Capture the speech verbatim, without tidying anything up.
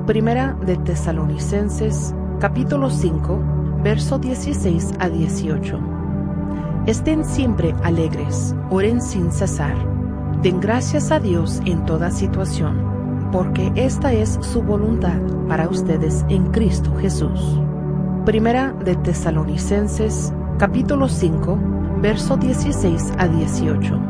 Primera de Tesalonicenses, capítulo cinco, verso dieciséis a dieciocho. Estén siempre alegres, oren sin cesar, den gracias a Dios en toda situación, porque esta es su voluntad para ustedes en Cristo Jesús. Primera de Tesalonicenses, capítulo cinco, verso dieciséis a dieciocho.